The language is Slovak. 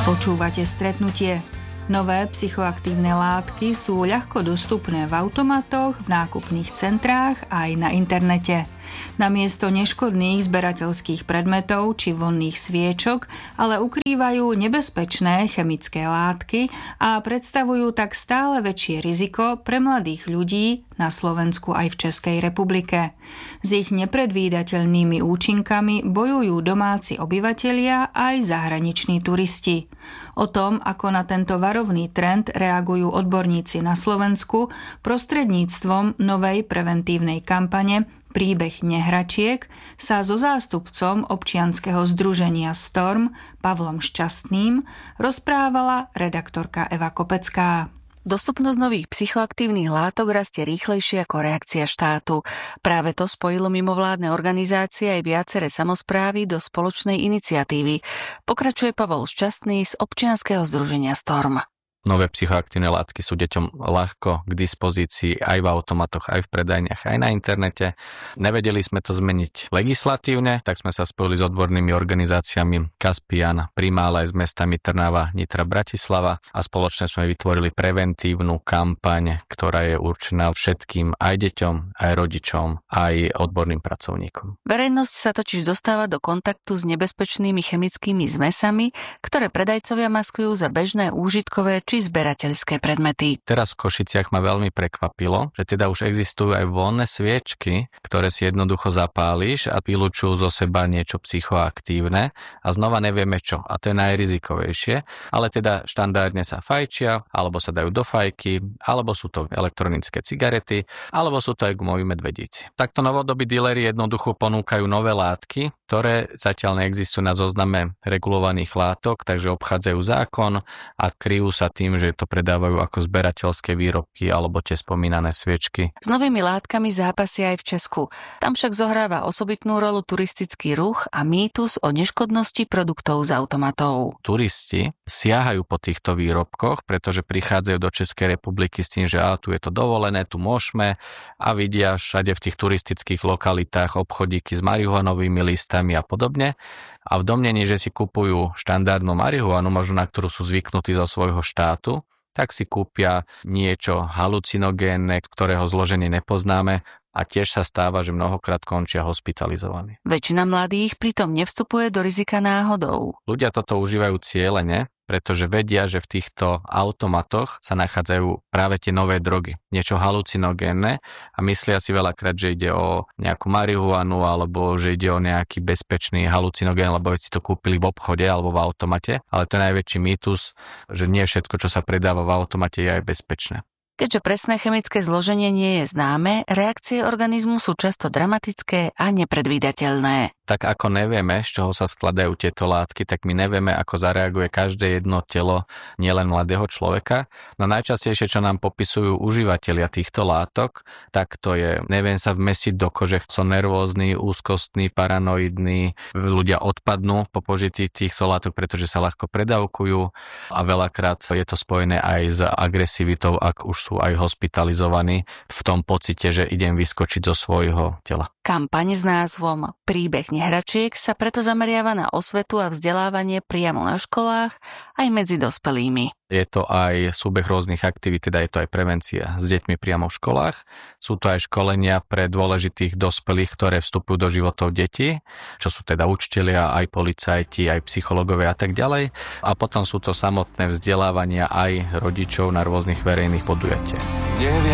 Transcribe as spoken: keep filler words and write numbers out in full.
Počúvate Stretnutie. Nové psychoaktívne látky sú ľahko dostupné v automatoch, v nákupných centrách aj na internete. Namiesto neškodných zberateľských predmetov či vonných sviečok ale ukrývajú nebezpečné chemické látky a predstavujú tak stále väčšie riziko pre mladých ľudí na Slovensku aj v Českej republike. S ich nepredvídateľnými účinkami bojujú domáci obyvatelia aj zahraniční turisti. O tom, ako na tento varovný trend reagujú odborníci na Slovensku prostredníctvom novej preventívnej kampane Príbeh nehračiek, sa so zástupcom občianskeho združenia Storm Pavlom Šťastným rozprávala redaktorka Eva Kopecká. Dostupnosť nových psychoaktívnych látok rastie rýchlejšie ako reakcia štátu. Práve to spojilo mimovládne organizácie aj viaceré samosprávy do spoločnej iniciatívy. Pokračuje Pavol Šťastný z občianskeho združenia Storm. Nové psychoaktívne látky sú deťom ľahko k dispozícii aj v automatoch, aj v predajniach, aj na internete. Nevedeli sme to zmeniť legislatívne, tak sme sa spojili s odbornými organizáciami Kaspian, Primála aj s mestami Trnava, Nitra, Bratislava a spoločne sme vytvorili preventívnu kampaň, ktorá je určená všetkým, aj deťom, aj rodičom, aj odborným pracovníkom. Verejnosť sa totiž dostáva do kontaktu s nebezpečnými chemickými zmesami, ktoré predajcovia maskujú za bežné úžitkové či zberateľské predmety. Teraz v Košiciach ma veľmi prekvapilo, že teda už existujú aj voľné sviečky, ktoré si jednoducho zapáliš a vylučujú zo seba niečo psychoaktívne a znova nevieme čo. A to je najrizikovejšie, ale teda štandardne sa fajčia, alebo sa dajú do fajky, alebo sú to elektronické cigarety, alebo sú to aj gumoví medvedíci. Takto novodobí díleri jednoducho ponúkajú nové látky, ktoré zatiaľ neexistujú na zozname regulovaných látok, takže obchádzajú zákon a kryjú sa tým, že to predávajú ako zberateľské výrobky alebo tie spomínané sviečky. S novými látkami zápasia aj v Česku. Tam však zohráva osobitnú rolu turistický ruch a mýtus o neškodnosti produktov z automatov. Turisti siahajú po týchto výrobkoch, pretože prichádzajú do Českej republiky s tým, že á, tu je to dovolené, tu môžeme a vidia všade v tých turistických lokalitách obchodíky s marihuanovými listami a podobne. A v domnení, že si kupujú štandardnú marihuanu, možno na ktorú sú zvyknutí zo svojho štátu, tak si kúpia niečo halucinogénne, ktorého zloženie nepoznáme a tiež sa stáva, že mnohokrát končia hospitalizovaní. Väčšina mladých pritom nevstupuje do rizika náhodou. Ľudia toto užívajú cielene, pretože vedia, že v týchto automatoch sa nachádzajú práve tie nové drogy, niečo halucinogénne a myslia si veľakrát, že ide o nejakú marihuanu alebo že ide o nejaký bezpečný halucinogén, lebo si to kúpili v obchode alebo v automate, ale to je najväčší mýtus, že nie všetko, čo sa predáva v automate, je aj bezpečné. Keďže presné chemické zloženie nie je známe, reakcie organizmu sú často dramatické a nepredvídateľné. Tak ako nevieme, z čoho sa skladajú tieto látky, tak my nevieme, ako zareaguje každé jedno telo nielen mladého človeka. No najčastejšie, čo nám popisujú užívateľia týchto látok, tak to je, neviem sa vmesiť do kože, som nervózny, úzkostný, paranoidný, ľudia odpadnú po požití týchto látok, pretože sa ľahko predávkujú a veľakrát je to spojené aj s agresivitou, ak už sú aj hospitalizovaní v tom pocite, že idem vyskočiť zo svojho tela. Kampaň s názvom Príbeh nehračiek sa preto zameriava na osvetu a vzdelávanie priamo na školách aj medzi dospelými. Je to aj súbeh rôznych aktivít, teda je to aj prevencia s deťmi priamo v školách. Sú to aj školenia pre dôležitých dospelých, ktoré vstupujú do životov detí, čo sú teda učitelia, aj policajti, aj psychológovia a tak ďalej. A potom sú to samotné vzdelávania aj rodičov na rôznych verejných podujatiach.